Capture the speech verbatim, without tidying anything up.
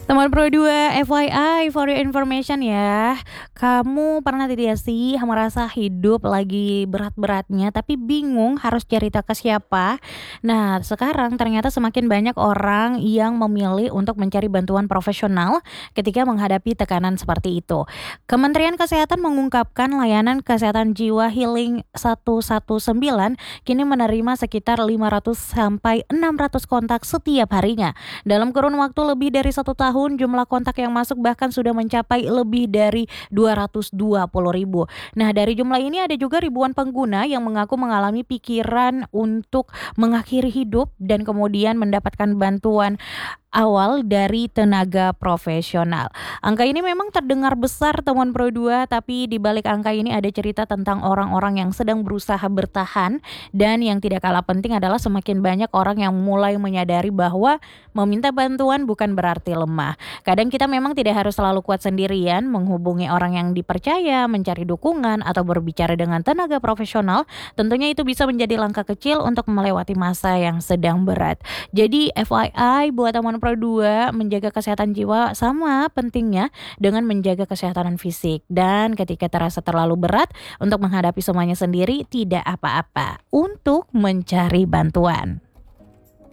Teman Pro dua, F Y I for your information ya. Kamu pernah tidak sih merasa hidup lagi berat-beratnya tapi bingung harus cerita ke siapa? Nah, sekarang ternyata semakin banyak orang yang memilih untuk mencari bantuan profesional ketika menghadapi tekanan seperti itu. Kementerian Kesehatan mengungkapkan layanan kesehatan jiwa Healing seratus sembilan belas kini menerima sekitar lima ratus sampai enam ratus kontak setiap harinya. Dalam kurun waktu lebih dari satu tahun, jumlah kontak yang masuk bahkan sudah mencapai lebih dari dua ratus dua puluh ribu. Nah, dari jumlah ini ada juga ribuan pengguna yang mengaku mengalami pikiran untuk mengakhiri hidup dan kemudian mendapatkan bantuan awal dari tenaga profesional. Angka ini memang terdengar besar teman Pro dua, tapi di balik angka ini ada cerita tentang orang-orang yang sedang berusaha bertahan, dan yang tidak kalah penting adalah semakin banyak orang yang mulai menyadari bahwa meminta bantuan bukan berarti lemah. Kadang kita memang tidak harus selalu kuat sendirian, menghubungi orang yang dipercaya, mencari dukungan, atau berbicara dengan tenaga profesional, tentunya itu bisa menjadi langkah kecil untuk melewati masa yang sedang berat. Jadi F Y I buat teman Pro dua, menjaga kesehatan jiwa sama pentingnya dengan menjaga kesehatan fisik. Dan ketika terasa terlalu berat untuk menghadapi semuanya sendiri, tidak apa-apa untuk mencari bantuan.